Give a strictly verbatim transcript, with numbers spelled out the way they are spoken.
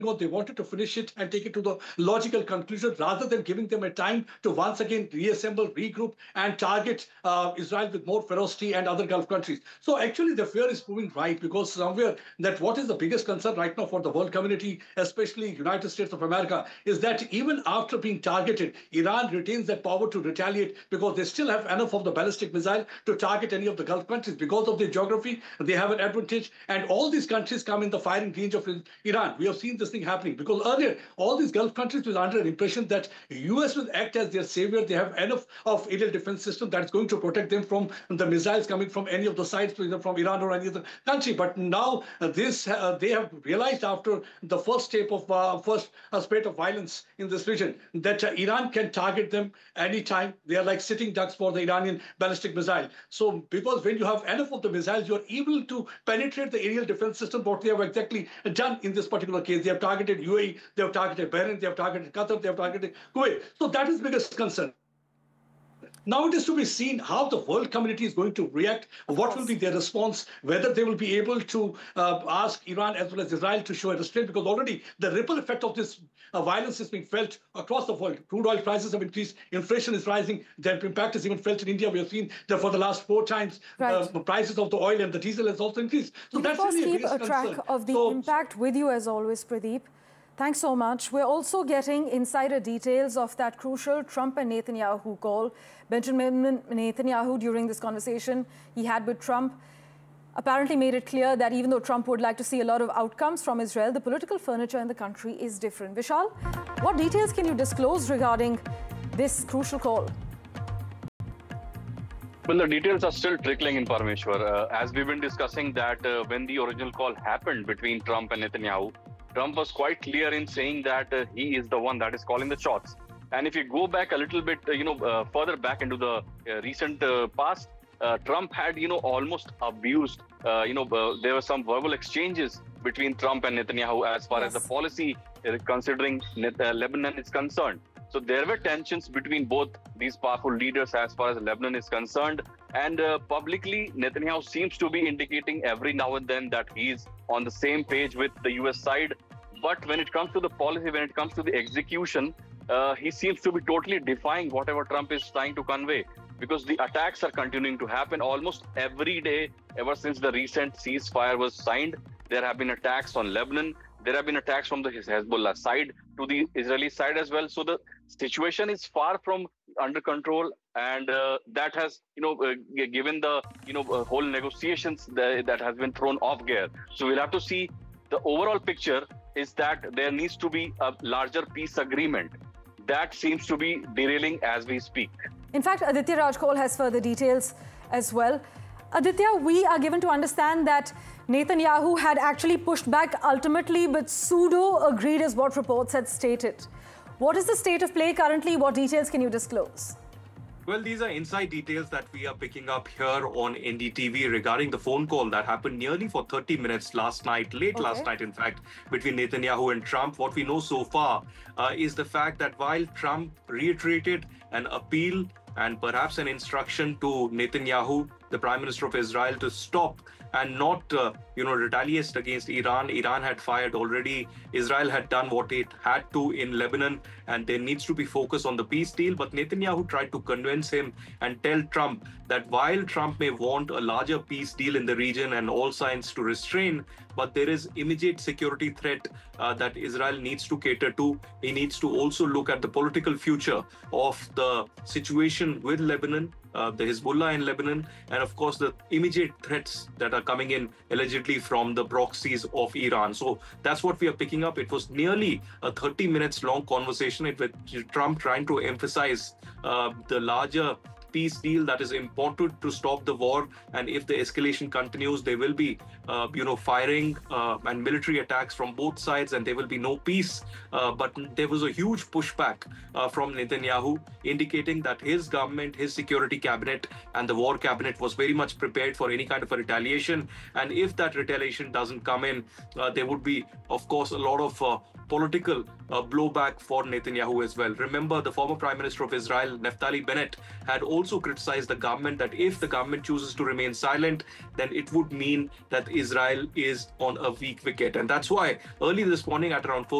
on. They wanted to finish it and take it to the logical conclusion rather than giving them a time to once again reassemble, regroup, and target uh, Israel with more ferocity and other Gulf countries. So actually, the fear is proving right, because somewhere that what is the biggest concern right now for the world community, especially United States of America, is that even after being targeted, Iran retains that power to retaliate, because they still have enough of the ballistic missile to target any of the Gulf countries. Because of their geography, they have an advantage, and all these countries come in the firing range of Iran. We have seen this thing happening, because earlier all these Gulf countries were under an impression that U S will act as their savior. They have enough of aerial defense system that is going to protect them from the missiles coming from any of the sides, either from Iran or any other country. But now uh, this uh, they have realized after the first step of uh, first uh, spate of violence in this region that uh, Iran can target them anytime. They are like sitting ducks for the Iranian ballistic missile. So because when you have enough of the missiles, you are able to penetrate the aerial defense system. What they have exactly done in this particular case, they have targeted U A E, they have targeted Bahrain, they have targeted Qatar, they have targeted Kuwait. So that is the biggest concern. Now it is to be seen how the world community is going to react, what will be their response, whether they will be able to uh, ask Iran as well as Israel to show a restraint, because already the ripple effect of this uh, violence is being felt across the world. Crude oil prices have increased, inflation is rising, the impact is even felt in India. We have seen that for the last four times, right. the prices of the oil and the diesel has also increased. So we that's really really keep a track concern. of the so, impact with you as always, Pradeep. Thanks so much. We're also getting insider details of that crucial Trump and Netanyahu call. Benjamin Netanyahu, during this conversation he had with Trump, apparently made it clear that even though Trump would like to see a lot of outcomes from Israel, the political furniture in the country is different. Vishal, what details can you disclose regarding this crucial call? Well, the details are still trickling in, Parameshwar. Uh, as we've been discussing that uh, when the original call happened between Trump and Netanyahu, Trump was quite clear in saying that uh, he is the one that is calling the shots. And if you go back a little bit, uh, you know, uh, further back into the uh, recent uh, past, uh, Trump had, you know, almost abused, uh, you know, uh, there were some verbal exchanges between Trump and Netanyahu as far yes. as the policy uh, considering uh, Lebanon is concerned. So there were tensions between both these powerful leaders as far as Lebanon is concerned. And uh, publicly, Netanyahu seems to be indicating every now and then that he's on the same page with the U S side. But when it comes to the policy, when it comes to the execution, uh, he seems to be totally defying whatever Trump is trying to convey. Because the attacks are continuing to happen almost every day ever since the recent ceasefire was signed. There have been attacks on Lebanon. There have been attacks from the Hezbollah side to the Israeli side as well. So the situation is far from under control, and uh, that has, you know, uh, given the, you know, uh, whole negotiations that, that has been thrown off gear. So we'll have to see. The overall picture is that there needs to be a larger peace agreement. That seems to be derailing as we speak. In fact, Aditya Rajkol has further details as well. Aditya, we are given to understand that Netanyahu had actually pushed back ultimately, but pseudo agreed is what reports had stated. What is the state of play currently? What details can you disclose? Well, these are inside details that we are picking up here on N D T V regarding the phone call that happened nearly for thirty minutes last night, late okay. last night, in fact, between Netanyahu and Trump. What we know so far uh, is the fact that while Trump reiterated an appeal and perhaps an instruction to Netanyahu, the Prime Minister of Israel, to stop and not, uh, you know, retaliate against Iran. Iran had fired already. Israel had done what it had to in Lebanon, and there needs to be focus on the peace deal. But Netanyahu tried to convince him and tell Trump that while Trump may want a larger peace deal in the region and all signs to restrain, but there is immediate security threat uh, that Israel needs to cater to. He needs to also look at the political future of the situation with Lebanon, uh, the Hezbollah in Lebanon, and of course the immediate threats that are coming in allegedly from the proxies of Iran. So that's what we are picking up. It was nearly a thirty minutes long conversation with Trump trying to emphasize uh, the larger peace deal that is important to stop the war, and if the escalation continues, there will be, uh, you know, firing uh, and military attacks from both sides, and there will be no peace. Uh, but there was a huge pushback uh, from Netanyahu, indicating that his government, his security cabinet, and the war cabinet was very much prepared for any kind of a retaliation. And if that retaliation doesn't come in, uh, there would be, of course, a lot of uh, political uh, blowback for Netanyahu as well. Remember, the former Prime Minister of Israel, Naftali Bennett, had also criticized the government that if the government chooses to remain silent, then it would mean that Israel is on a weak wicket. And that's why early this morning at around four